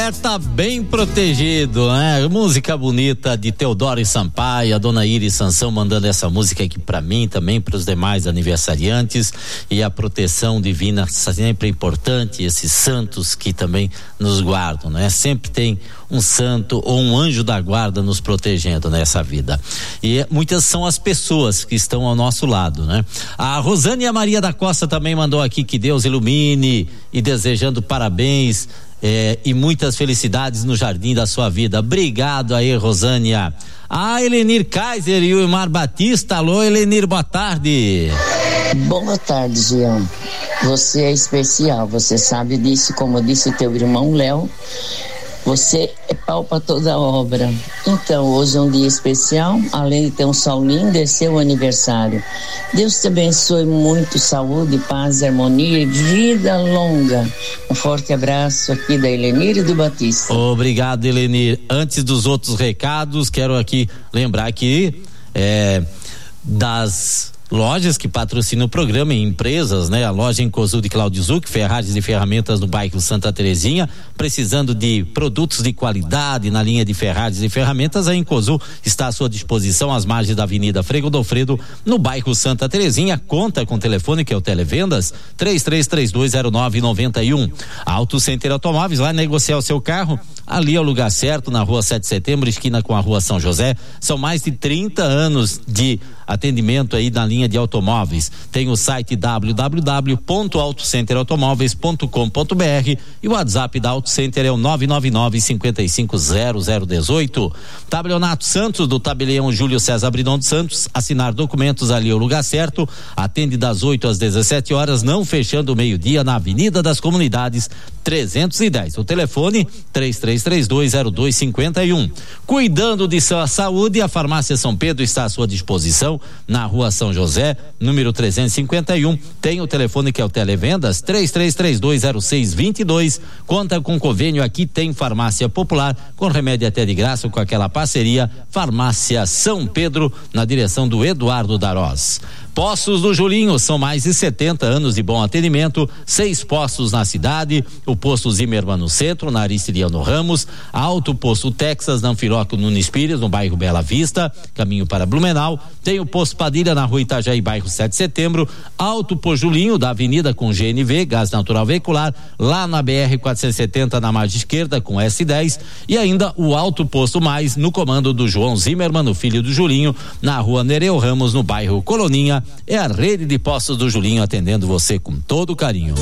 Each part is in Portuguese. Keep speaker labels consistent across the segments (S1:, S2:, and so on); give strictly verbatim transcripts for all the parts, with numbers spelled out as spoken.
S1: mulher tá bem protegido, né? Música bonita de Teodoro e Sampaio, a dona Iris Sansão mandando essa música aqui pra mim, também pros demais aniversariantes, e a proteção divina sempre é importante, esses santos que também nos guardam, né? Sempre tem um santo ou um anjo da guarda nos protegendo nessa vida. E muitas são as pessoas que estão ao nosso lado, né? A Rosânia Maria da Costa também mandou aqui que Deus ilumine e desejando parabéns eh, e muitas felicidades no jardim da sua vida. Obrigado aí, Rosânia. A Helenir Kaiser e o Ilmar Batista. Alô, Helenir, boa tarde.
S2: Boa tarde, Jean. Você é especial, você sabe disso, como disse teu irmão Léo. Você é pau para toda a obra. Então, hoje é um dia especial, além de ter um sol lindo, é seu aniversário. Deus te abençoe muito, saúde, paz, harmonia e vida longa. Um forte abraço aqui da Helenir e do Batista.
S1: Obrigado, Helenir. Antes dos outros recados, quero aqui lembrar que é, das lojas que patrocinam o programa e empresas, né? A loja Encosul de Claudio Zuc, ferragens e ferramentas no bairro Santa Terezinha, precisando de produtos de qualidade na linha de ferragens e ferramentas, a Encosul está à sua disposição às margens da Avenida Frei Godofredo, no bairro Santa Terezinha. Conta com o telefone que é o Televendas três três três dois zero nove nove um. Auto Center Automóveis, vai negociar o seu carro, ali é o lugar certo, na rua sete de setembro, esquina com a rua São José. São mais de trinta anos de atendimento aí na linha de automóveis. Tem o site w w w ponto auto center automóveis ponto com ponto b r e o WhatsApp da Auto Center é o nove nove nove, cinco cinco zero zero um oito. Tabelionato Santos, do tabelião Júlio César Bridon dos Santos, assinar documentos, ali é o lugar certo. Atende das oito às dezessete horas, não fechando o meio-dia, na Avenida das Comunidades trezentos e dez. O telefone três três três dois zero dois cinco um. Cuidando de sua saúde, a Farmácia São Pedro está à sua disposição na rua São José, número trezentos e cinquenta e um. Tem o telefone que é o Televendas três três três dois zero seis dois dois. Conta com convênio, aqui tem farmácia popular com remédio até de graça, com aquela parceria Farmácia São Pedro, na direção do Eduardo Darós. Postos do Julinho, são mais de setenta anos de bom atendimento, seis postos na cidade, o posto Zimmermann no centro, na Aristiliano Ramos, Alto Posto Texas, na Anfilóquio Nunes Pires, no bairro Bela Vista, caminho para Blumenau, tem o posto Padilha na rua Itajaí, bairro sete de setembro, Alto Posto Julinho, da avenida com G N V, gás natural veicular, lá na B R quatrocentos e setenta, na margem esquerda, com S dez, e ainda o Alto Posto Mais, no comando do João Zimmermann, o filho do Julinho, na rua Nereu Ramos, no bairro Coloninha. É a rede de postos do Julinho atendendo você com todo carinho.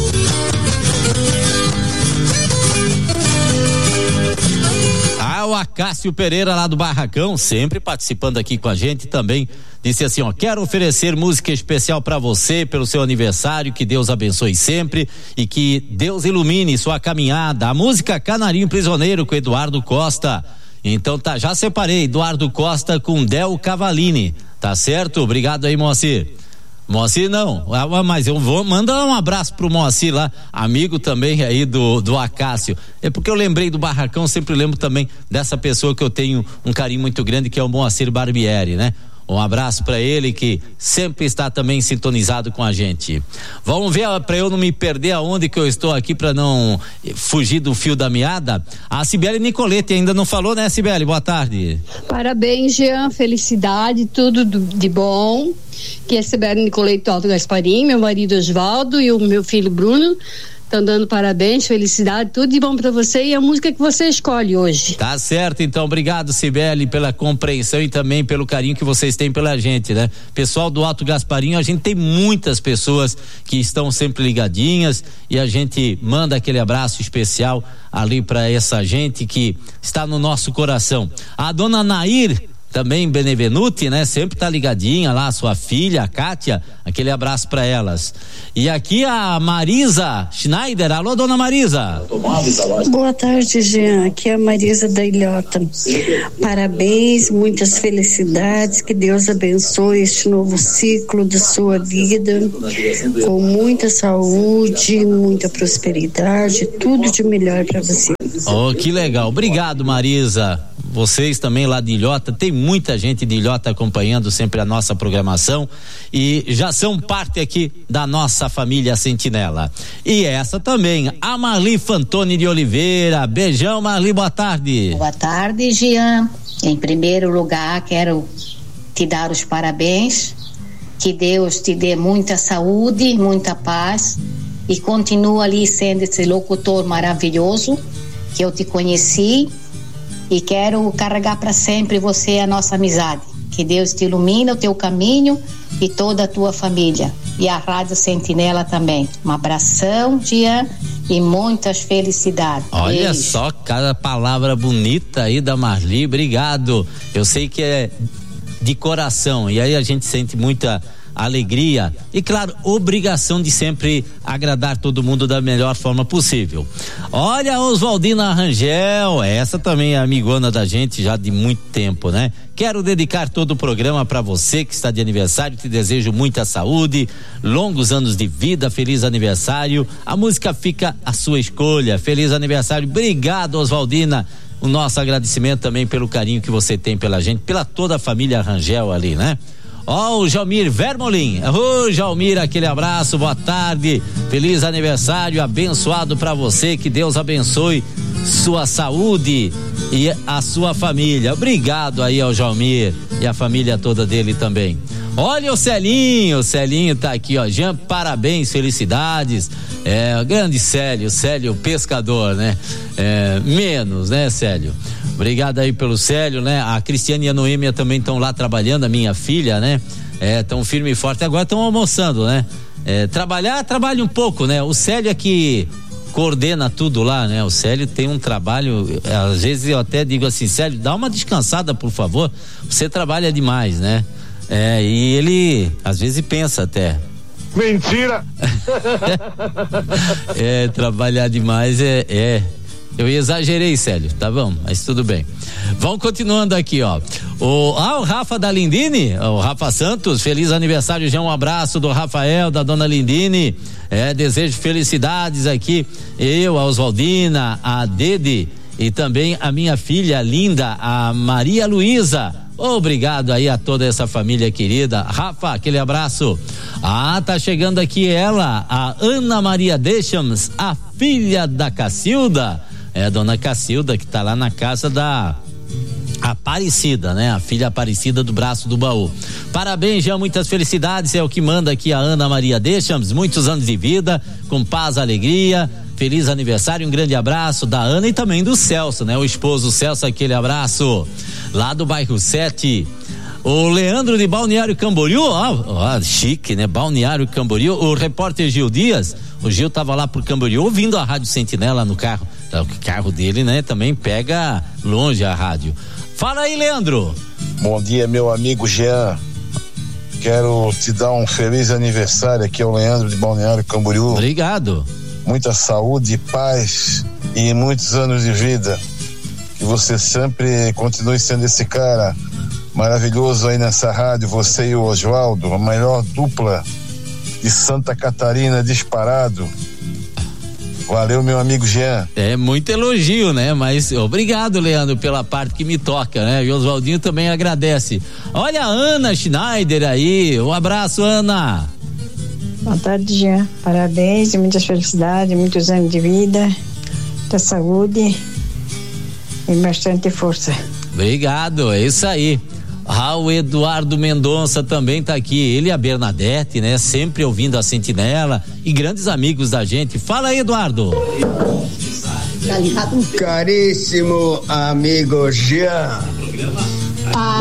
S1: Ah, o Acácio Pereira lá do Barracão, sempre participando aqui com a gente também, disse assim, ó, quero oferecer música especial para você pelo seu aniversário, que Deus abençoe sempre e que Deus ilumine sua caminhada. A música Canarinho Prisioneiro com Eduardo Costa. Então tá, já separei, Eduardo Costa com Del Cavalini, tá certo? Obrigado aí, Moacir. Moacir não, mas eu vou mandar um abraço pro Moacir lá, amigo também aí do, do Acácio. É porque eu lembrei do Barracão, sempre lembro também dessa pessoa que eu tenho um carinho muito grande, que é o Moacir Barbieri, né? Um abraço para ele, que sempre está também sintonizado com a gente. Vamos ver, para eu não me perder aonde que eu estou aqui, para não fugir do fio da meada. A Cibele Nicolete ainda não falou, né, Cibele? Boa tarde.
S3: Parabéns, Jean, felicidade, tudo de bom. Que é Cibele Nicolete Alto Gasparim, meu marido Osvaldo e o meu filho Bruno estão dando parabéns, felicidade, tudo de bom pra você e a música que você escolhe hoje.
S1: Tá certo, então, obrigado, Cibele, pela compreensão e também pelo carinho que vocês têm pela gente, né? Pessoal do Alto Gasparinho, a gente tem muitas pessoas que estão sempre ligadinhas e a gente manda aquele abraço especial ali pra essa gente que está no nosso coração. A dona Nair também Benevenuti, né? Sempre tá ligadinha lá, sua filha, a Kátia, aquele abraço para elas. E aqui a Marisa Schneider. Alô, dona Marisa.
S4: Boa tarde, Jean. Aqui é a Marisa da Ilhota. Parabéns, muitas felicidades, que Deus abençoe este novo ciclo da sua vida, com muita saúde, muita prosperidade, tudo de melhor para você.
S1: Oh, que legal. Obrigado, Marisa. vocês também lá de Ilhota, tem muita gente de Ilhota acompanhando sempre a nossa programação e já são parte aqui da nossa família Sentinela. E essa também, a Marli Fantoni de Oliveira. Beijão, Marli, boa tarde.
S5: Boa tarde, Jean. Em primeiro lugar, quero te dar os parabéns, que Deus te dê muita saúde, muita paz e continua ali sendo esse locutor maravilhoso que eu te conheci e quero carregar para sempre você, a nossa amizade. Que Deus te ilumine o teu caminho e toda a tua família e a Rádio Sentinela também. Um abração, Jean, e muitas felicidades.
S1: Olha
S5: Beijo.
S1: Só cada palavra bonita aí da Marli, obrigado. Eu sei que é de coração e aí a gente sente muita alegria e, claro, obrigação de sempre agradar todo mundo da melhor forma possível. Olha, Oswaldina Rangel, essa também é amigona da gente já de muito tempo, né? Quero dedicar todo o programa para você que está de aniversário, te desejo muita saúde, longos anos de vida, feliz aniversário. A música fica à sua escolha. Feliz aniversário. Obrigado, Oswaldina. O nosso agradecimento também pelo carinho que você tem pela gente, pela toda a família Rangel ali, né? Ó, oh, o Jalmir Vermolin. Ô, oh, Jalmir, aquele abraço, boa tarde, feliz aniversário, abençoado pra você, que Deus abençoe sua saúde e a sua família. Obrigado aí ao Jalmir e a família toda dele também. Olha o Celinho, o Celinho tá aqui, ó. Jean, parabéns, felicidades. É, o grande Célio, Célio pescador, né? É, menos, né, Célio? Obrigado aí pelo Célio, né? A Cristiane e a Noêmia também estão lá trabalhando, a minha filha, né? É, tão firme e forte, agora estão almoçando, né? É, trabalhar, trabalha um pouco, né? O Célio é que coordena tudo lá, né? O Célio tem um trabalho, às vezes eu até digo assim, Célio, dá uma descansada, por favor, você trabalha demais, né? É, e ele às vezes pensa até.
S6: Mentira!
S1: É, trabalhar demais é, é. Eu exagerei, Célio, tá bom, mas tudo bem. Vamos continuando aqui, ó. O, ah, o Rafa da Lindine, o Rafa Santos, feliz aniversário, já um abraço do Rafael, da dona Lindine. É, desejo felicidades aqui. Eu, a Oswaldina, a Dede e também a minha filha linda, a Maria Luísa. Obrigado aí a toda essa família querida. Rafa, aquele abraço. Ah, tá chegando aqui ela, a Ana Maria Deschamps, a filha da Cacilda. É a dona Cacilda, que tá lá na casa da Aparecida, né? A filha Aparecida do Braço do Baú. Parabéns, já muitas felicidades, é o que manda aqui a Ana Maria Deschamps, muitos anos de vida, com paz, alegria, feliz aniversário, um grande abraço da Ana e também do Celso, né? O esposo Celso, aquele abraço, lá do bairro sete. O Leandro de Balneário Camboriú, ó, ó, chique, né? Balneário Camboriú, o repórter Gil Dias, o Gil tava lá por Camboriú ouvindo a Rádio Sentinela no carro, o carro dele, né? Também pega longe a rádio. Fala aí, Leandro.
S6: Bom dia, meu amigo Jean. Quero te dar um feliz aniversário, aqui é o Leandro de Balneário Camboriú.
S1: Obrigado.
S6: Muita saúde, paz e muitos anos de vida. Que você sempre continue sendo esse cara maravilhoso aí nessa rádio, você e o Oswaldo, a melhor dupla de Santa Catarina disparado. Valeu, meu amigo Jean.
S1: É muito elogio, né? Mas obrigado, Leandro, pela parte que me toca, né? E o Oswaldinho também agradece. Olha a Ana Schneider aí, um abraço, Ana.
S7: Boa tarde, Jean. Parabéns, muitas felicidades, muitos anos de vida, muita saúde e bastante força.
S1: Obrigado, é isso aí. Ah, o Eduardo Mendonça também tá aqui, ele e a Bernadette, né? Sempre ouvindo a Sentinela e grandes amigos da gente. Fala aí, Eduardo.
S8: Caríssimo amigo Jean,